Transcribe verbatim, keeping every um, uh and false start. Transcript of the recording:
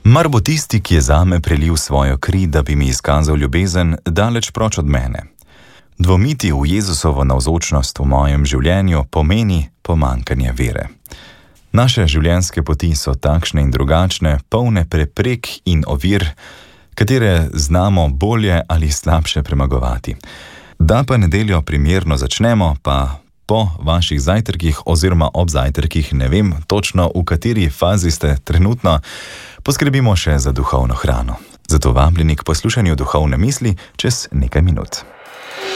Mar bo tisti, ki je zame prelil svojo kri, da bi mi izkazal ljubezen, daleč proč od mene. Dvomiti v Jezusovo navzočnost v mojem življenju pomeni pomanjkanje vere. Naše življenjske poti so takšne in drugačne, polne preprek in ovir, katere znamo bolje ali slabše premagovati. Da pa nedeljo primerno začnemo, pa po vaših zajtrkih oziroma ob zajtrkih, ne vem točno, v kateri fazi ste trenutno, poskrbimo še za duhovno hrano. Zato vabljeni k poslušanju duhovne misli čez nekaj minut.